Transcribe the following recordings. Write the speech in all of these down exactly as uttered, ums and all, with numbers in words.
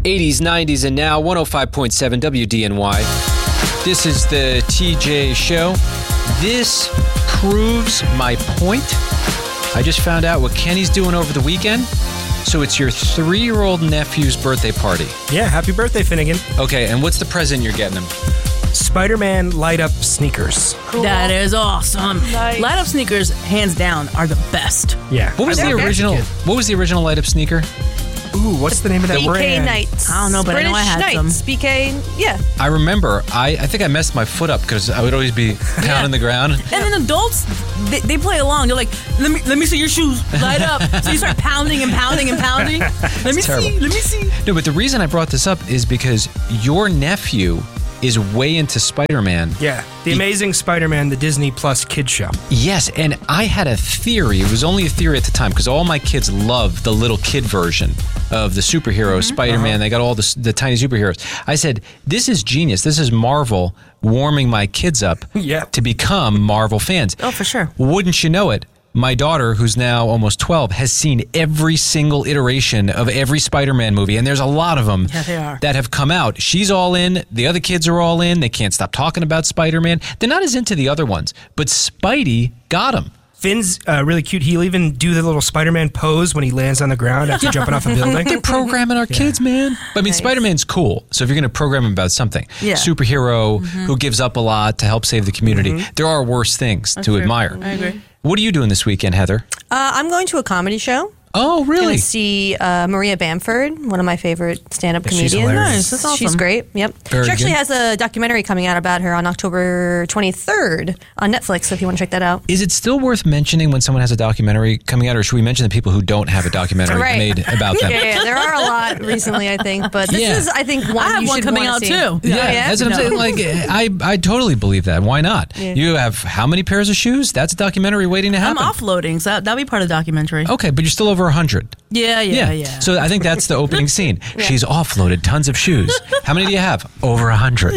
eighties, nineties, and now one oh five point seven W D N Y. This is the T J Show. This proves my point. I just found out what Kenny's doing over the weekend. So it's your three-year-old nephew's birthday party. Yeah, happy birthday, Finnegan. Okay, and what's the present you're getting him? Spider-Man light-up sneakers. Cool. That is awesome. Nice. Light-up sneakers, hands down, are the best. Yeah. What was the original? What was the original light-up sneaker? Ooh, what's the name of that B K brand? Knights. I don't know, but British I know I had Knights. some. B K, yeah. I remember. I, I think I messed my foot up because I would always be pounding Yeah. the ground. And then adults, they, they play along. They're like, let me let me see your shoes. Light up. So you start pounding and pounding and pounding. Let me terrible. see. Let me see. No, but the reason I brought this up is because your nephew is way into Spider-Man. Yeah, The Amazing Spider-Man, the Disney Plus kids show. Yes, and I had a theory. It was only a theory at the time because all my kids love the little kid version of the superhero, mm-hmm. Spider-Man. Uh-huh. They got all the, the tiny superheroes. I said, this is genius. This is Marvel warming my kids up yeah. to become Marvel fans. Oh, for sure. Wouldn't you know it? My daughter, who's now almost twelve, has seen every single iteration of every Spider-Man movie, and there's a lot of them yeah, they are. that have come out. She's all in. The other kids are all in. They can't stop talking about Spider-Man. They're not as into the other ones, but Spidey got them. Finn's uh, really cute. He'll even do the little Spider-Man pose when he lands on the ground after jumping off a building. They're programming our yeah. kids, man. But I mean, nice. Spider-Man's cool. So if you're going to program him about something, yeah. superhero mm-hmm. who gives up a lot to help save the community, mm-hmm. there are worse things That's to true. admire. I agree. What are you doing this weekend, Heather? Uh, I'm going to a comedy show. Oh, really? Going to see uh, Maria Bamford, one of my favorite stand-up yeah, comedians. She's hilarious. Nice. That's awesome. She's great. Yep. Very she actually good. has a documentary coming out about her on October twenty-third on Netflix, so if you want to check that out. Is it still worth mentioning when someone has a documentary coming out, or should we mention the people who don't have a documentary right. made about them? Yeah, yeah, there are a lot recently, I think, but this Yeah. is, I think, one I have you one should coming wanna out see. too. Yeah, Oh, yeah? that's what I'm No. saying. Like, I, I totally believe that. Why not? Yeah. You have how many pairs of shoes? That's a documentary waiting to I'm happen. offloading, so that, that'll be part of the documentary. Okay, but you're still over one hundred. Yeah, yeah, yeah. So I think that's the opening scene. Yeah. She's offloaded tons of shoes. How many do you have? Over a hundred.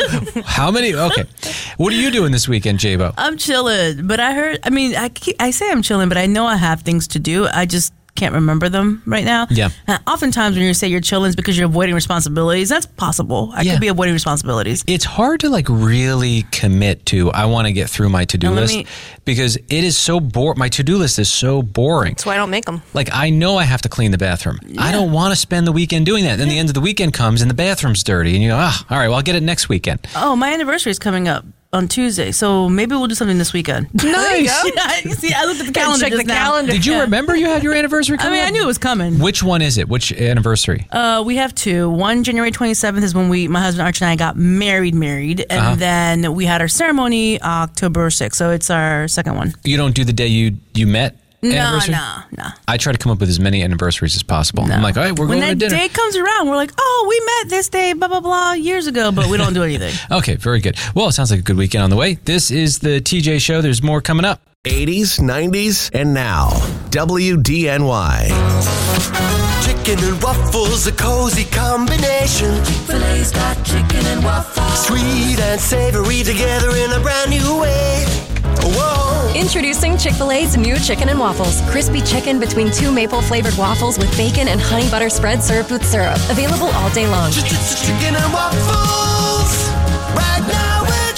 How many? Okay. What are you doing this weekend, J-Bo? I'm chilling, but I heard, I mean, I, keep, I say I'm chilling, but I know I have things to do. I just can't remember them right now. Yeah. Uh, oftentimes when you say you're chilling, it's because you're avoiding responsibilities. That's possible. I Yeah. could be avoiding responsibilities. It's hard to like really commit to, I want to get through my to-do Now, let list me- because it is so boring. My to-do list is so boring. That's why I don't make them. Like, I know I have to clean the bathroom. I don't want to spend the weekend doing that. Then the end of the weekend comes and the bathroom's dirty. And you go, ah, all right, well, I'll get it next weekend. Oh, my anniversary is coming up on Tuesday, so maybe we'll do something this weekend. Nice. Yeah, you see, I looked at the calendar check just the now. calendar. Did you Yeah. remember you had your anniversary I coming mean, I up? knew it was coming. Which one is it? Which anniversary? Uh, we have two. One, January twenty-seventh is when we, my husband Archie and I got married, married. And Uh-huh. then we had our ceremony October sixth. So it's our second one. You don't do the day you, you met No, anniversary? no, no. I try to come up with as many anniversaries as possible. I'm like, all right, we're When going to that dinner. day comes around, we're like, oh, we met this day, blah, blah, blah, years ago, but we don't do anything. Okay, very good. Well, it sounds like a good weekend on the way. This is the T J Show. There's more coming up. eighties, nineties, and now. W D N Y. Chicken and waffles, a cozy combination. Chick-fil-A's got chicken and waffles. Sweet and savory together in a brand new way. Whoa. Introducing Chick-fil-A's new Chicken and Waffles. Crispy chicken between two maple-flavored waffles with bacon and honey butter spread served with syrup. Available all day long. Chicken and waffles. Right now at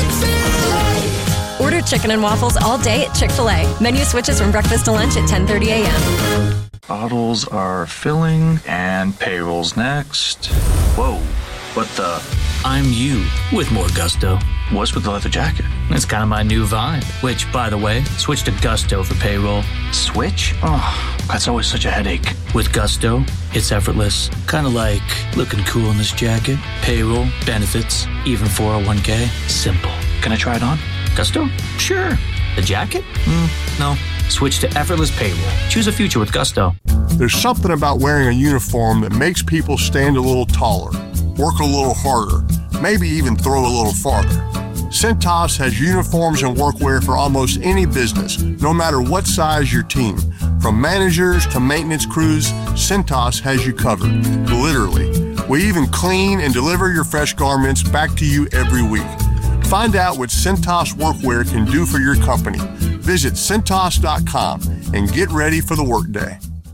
Chick-fil-A. Order Chicken and Waffles all day at Chick-fil-A. Menu switches from breakfast to lunch at ten thirty a.m. Bottles are filling and payroll's next. Whoa, what the? I'm you with more gusto. What's with the leather jacket? It's kind of my new vibe. Which, by the way, switch to Gusto for payroll. Switch? Oh, that's always such a headache. With Gusto, it's effortless. Kind of like looking cool in this jacket. Payroll, benefits, even four oh one k. Simple. Can I try it on? Gusto? Sure. The jacket? Mm, no. Switch to effortless payroll. Choose a future with Gusto. There's something about wearing a uniform that makes people stand a little taller, work a little harder, maybe even throw a little farther. Cintas has uniforms and workwear for almost any business, no matter what size your team. From managers to maintenance crews, Cintas has you covered, literally. We even clean and deliver your fresh garments back to you every week. Find out what Cintas Workwear can do for your company. Visit Cintas dot com and get ready for the workday.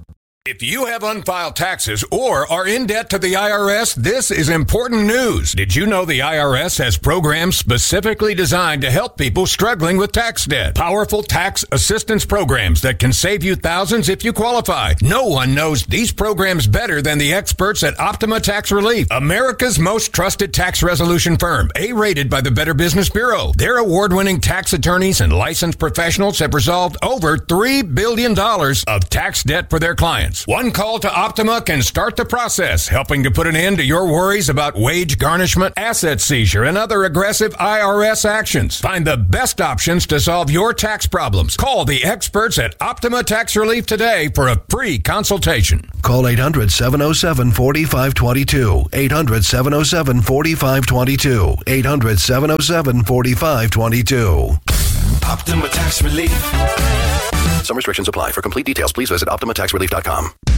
If you have unfiled taxes or are in debt to the I R S, this is important news. Did you know the I R S has programs specifically designed to help people struggling with tax debt? Powerful tax assistance programs that can save you thousands if you qualify. No one knows these programs better than the experts at Optima Tax Relief, America's most trusted tax resolution firm, A-rated by the Better Business Bureau. Their award-winning tax attorneys and licensed professionals have resolved over three billion dollars of tax debt for their clients. One call to Optima can start the process, helping to put an end to your worries about wage garnishment, asset seizure, and other aggressive I R S actions. Find the best options to solve your tax problems. Call the experts at Optima Tax Relief today for a free consultation. Call eight hundred, seven oh seven, four five two two. eight hundred, seven oh seven, four five two two. eight hundred, seven oh seven, four five two two. Optima Tax Relief. Some restrictions apply. For complete details, please visit optima tax relief dot com.